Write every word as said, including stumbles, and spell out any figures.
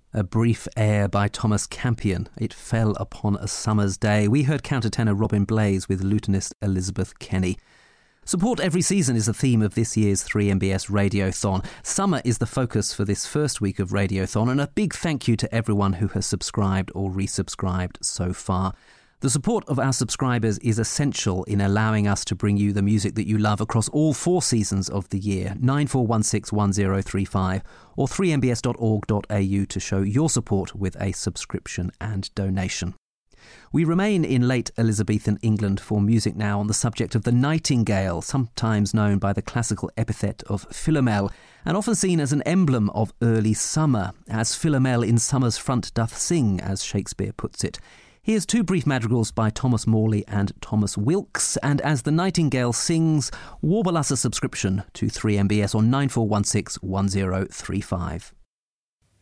A Brief Air by Thomas Campion. It fell upon a summer's day. We heard countertenor Robin Blaze with lutenist Elizabeth Kenny. Support every season is the theme of this year's three M B S Radiothon. Summer is the focus for this first week of Radiothon, and a big thank you to everyone who has subscribed or resubscribed so far. The support of our subscribers is essential in allowing us to bring you the music that you love across all four seasons of the year. nine four one six one zero three five or three m b s dot org dot a u to show your support with a subscription and donation. We remain in late Elizabethan England for music now on the subject of the nightingale, sometimes known by the classical epithet of Philomel, and often seen as an emblem of early summer, as Philomel in summer's front doth sing, as Shakespeare puts it. Here's two brief madrigals by Thomas Morley and Thomas Wilkes, and as the nightingale sings, warble us a subscription to three M B S on nine four one six one zero three five.